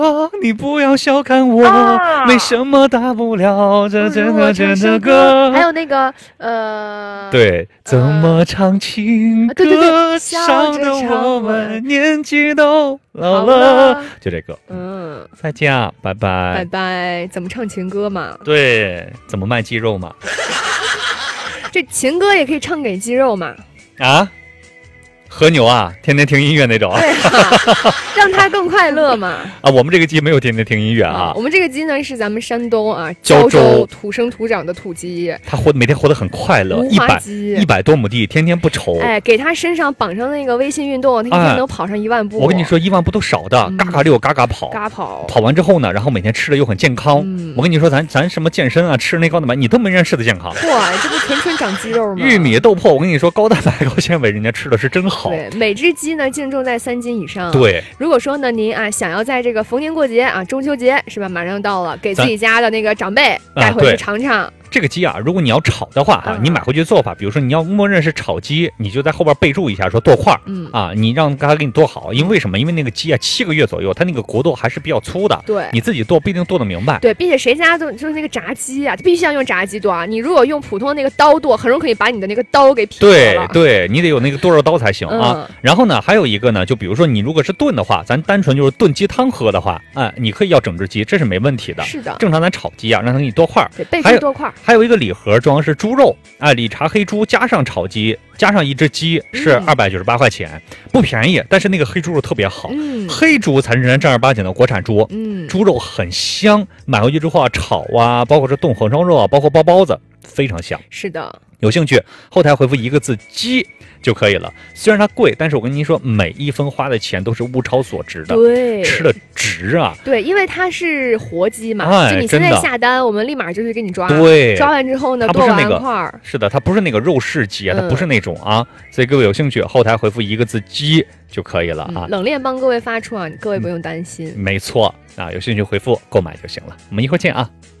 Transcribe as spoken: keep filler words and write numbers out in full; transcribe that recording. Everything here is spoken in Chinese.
你不要小看我， 啊、 没什么大不了，这真的真的歌。 还有那个呃， 对，怎么唱情歌， 呃、对对对， 伤得我们年纪都老了，了就这个。嗯，再见啊，拜拜， 拜拜。怎么唱情歌嘛？ 对，怎么卖鸡肉嘛？ 这情歌也可以唱给鸡肉嘛？ 啊？和牛啊，天天听音乐那种， 对、啊，让他更快乐嘛。 啊，我们这个鸡没有天天听音乐啊。 啊我们这个鸡呢是咱们山东啊胶州土生土长的土鸡， 它活每天活得很快乐，一百一百多亩地，天天不愁。 哎，给它身上绑上那个微信运动，它一天能跑上一万步。 哎、我跟你说，一万步都少的， 嗯、 嘎嘎溜，嘎嘎跑， 嘎跑。 跑完之后呢，然后每天吃的又很健康。嗯、我跟你说，咱咱什么健身啊，吃那高蛋白，你都没人吃的健康。 哇，这不纯纯长肌肉吗？ 玉米豆粕，我跟你说，高蛋白、高纤维，人家吃的是真好。 对，每只鸡呢净重在三斤以上。 对， 如果说呢您啊想要在这个逢年过节啊中秋节是吧，马上到了，给自己家的那个长辈带回去尝尝。 啊这个鸡啊，如果你要炒的话啊，你买回去做法，比如说你要默认是炒鸡，你就在后边备注一下说剁块，嗯啊，你让他给你剁好，因为什么？因为那个鸡啊七个月左右，它那个骨头还是比较粗的， 对， 你自己剁不一定剁得明白。 对，并且谁家都就是那个炸鸡啊，必须要用炸鸡剁啊，你如果用普通那个刀剁，很容易把你的那个刀给劈了。 对对，你得有那个剁肉刀才行啊。嗯、然后呢，还有一个呢，就比如说你如果是炖的话，咱单纯就是炖鸡汤喝的话，哎，你可以要整只鸡，这是没问题的。 是的， 正常咱炒鸡啊，让它给你剁块， 对，备注剁块。 还有一个礼盒。装的是猪肉，哎，理查黑猪加上炒鸡，加上一只鸡是二百九十八块钱，嗯、不便宜，但是那个黑猪肉特别好，嗯、黑猪才是人正儿八经的国产猪，嗯、猪肉很香，买回去之后啊炒啊，包括这炖红烧肉啊，包括包包子，非常香。 是的， 有兴趣后台回复一个字鸡就可以了。虽然它贵，但是我跟您说，每一分花的钱都是物超所值的， 对， 吃的值啊。 对，因为它是活鸡嘛， 哎、 就你现在下单，我们立马就是给你抓。 对， 抓完之后呢， 它不是那个块儿， 是的，它不是那个肉市鸡啊，它不是那种啊。嗯、所以各位有兴趣，后台回复一个字鸡就可以了啊。 嗯、冷链帮各位发出啊，各位不用担心。 嗯、没错啊，有兴趣回复购买就行了。我们一会儿见啊。